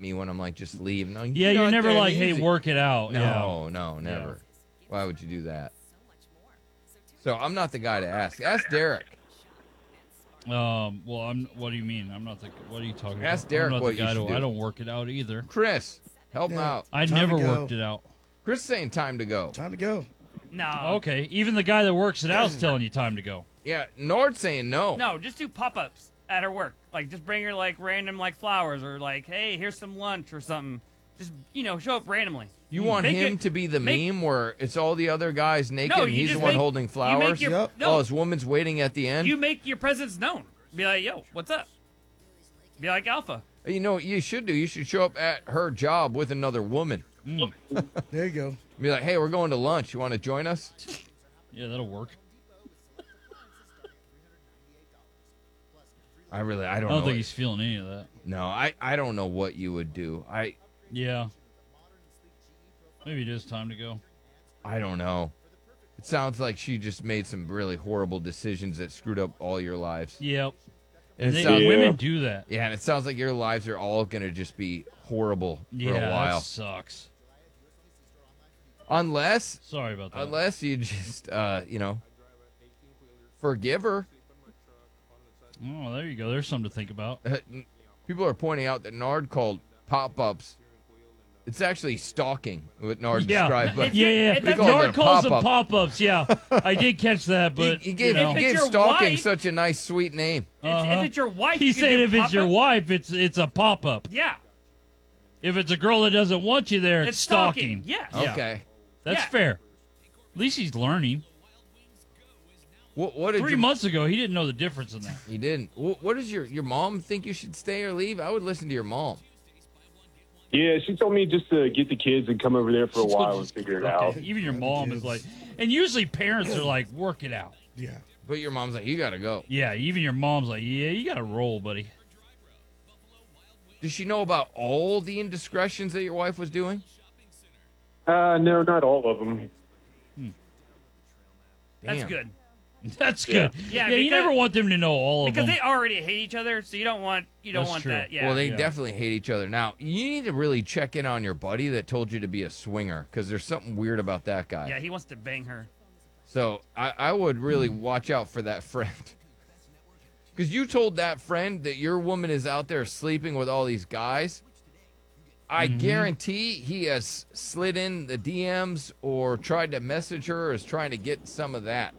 me when I'm like, just leave. No, Yeah, you're never like, hey, work it out. No, no, never. Why would you do that? So I'm not the guy to ask. Ask Derek. Well, what do you mean? I'm not the. What are you talking about? Ask Derek I'm not what the guy you should to. do. I don't work it out either. Chris, help him out. I Time never to go. worked it out. Chris saying time to go. Time to go. No. Okay, even the guy that works it out is telling you time to go. Yeah, Nord saying no. No, just do pop-ups at her work. Like, just bring her, like, random, like, flowers or, like, hey, here's some lunch or something. Just, show up randomly. You want Make him it- to be the make- meme where it's all the other guys naked No, and you he's the just one make- holding you make flowers? your- Yep. no. Oh, his woman's waiting at the end? You make your presence known. Be like, yo, what's up? Be like Alpha. You know what you should do? You should show up at her job with another woman. There you go. Be like, hey, we're going to lunch. You want to join us? Yeah, that'll work. I don't I know. don't think he's feeling any of that. No, I don't know what you would do. Yeah. Maybe it is time to go. I don't know. It sounds like she just made some really horrible decisions that screwed up all your lives. Yep. And it They- sounds, Women do that. yeah, and it sounds like your lives are all going to just be horrible for Yeah, a while. that sucks. Unless Sorry about that. Unless you just, forgive her. Oh, there you go. There's something to think about. People are pointing out that Nard called pop-ups. It's actually stalking what Nard Yeah. described. But Yeah. we call it a Nord calls them pop-up. pop-ups. Yeah, I did catch that, but he gave If it's your stalking wife- such a nice, sweet name. If it's your wife, He you can said do if it's your pop-up. wife, it's a pop-up. Yeah. If it's a girl that doesn't want you there, it's It's stalking. stalking. Yes. Yeah. Okay. That's Yeah. fair. At least he's learning. What did 3 your, months ago, he didn't know the difference in that. He didn't. What does your mom think you should stay or leave? I would listen to your mom. Yeah, she told me just to get the kids and come over there for a She told while you- and figure it okay, out. Even your mom is like, and usually parents are like, work it out. Yeah. But your mom's like, you got to go. Yeah, even your mom's like, yeah, you got to roll, buddy. Does she know about all the indiscretions that your wife was doing? No, not all of them. That's Damn. good. That's good. Yeah, you because- never want them to know all of Because them. they already hate each other, so you don't want That's true. that. Yeah. Well, they Yeah. definitely hate each other. Now, you need to really check in on your buddy that told you to be a swinger because there's something weird about that guy. yeah, he wants to bang her. So I would really watch out for that friend. Because you told that friend that your woman is out there sleeping with all these guys. I guarantee he has slid in the DMs or tried to message her or is trying to get some of that.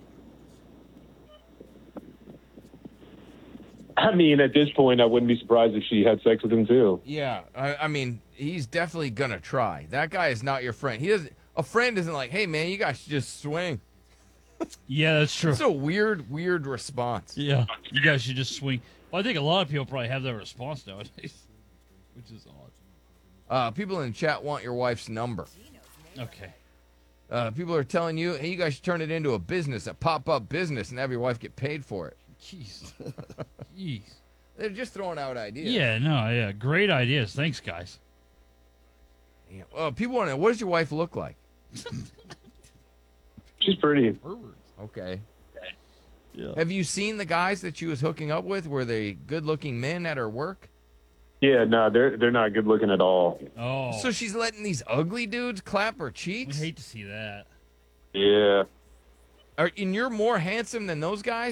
I mean, at this point, I wouldn't be surprised if she had sex with him too. Yeah, I mean, he's definitely gonna try. That guy is not your friend. He doesn't. A friend isn't like, hey man, you guys should just swing. Yeah, that's true. It's a weird response. Yeah, you guys should just swing. Well, I think a lot of people probably have that response nowadays, which is odd. People in the chat want your wife's number. Okay. People are telling you, hey, you guys should turn it into a business, a pop-up business, and have your wife get paid for it. Jeez. Jeez. They're just throwing out ideas. Yeah, no, yeah. Great ideas. Thanks, guys. Yeah. People want to know, what does your wife look like? She's pretty. Okay. Yeah. Have you seen the guys that she was hooking up with? Were they good-looking men at her work? Yeah, no, they're not good looking at all. Oh, So she's letting these ugly dudes clap her we cheeks? hate to see that. Yeah. And you're more handsome than those guys?